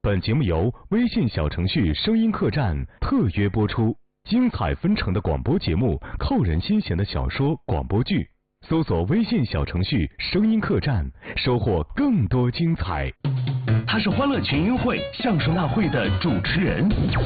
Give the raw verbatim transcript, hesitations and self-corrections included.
本节目由微信小程序声音客栈特约播出，精彩纷呈的广播节目，扣人心弦的小说广播剧，搜索微信小程序声音客栈，收获更多精彩。 他是欢乐群英会相声大会的主持人。